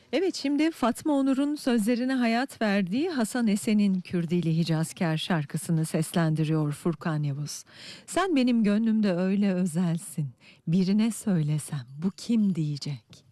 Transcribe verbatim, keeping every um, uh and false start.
Evet, şimdi Fatma Onur'un sözlerine hayat verdiği Hasan Esen'in Kürdili Hicazkar şarkısını seslendiriyor Furkan Yavuz. Sen benim gönlümde öyle özelsin. Birine söylesem bu kim diyecek?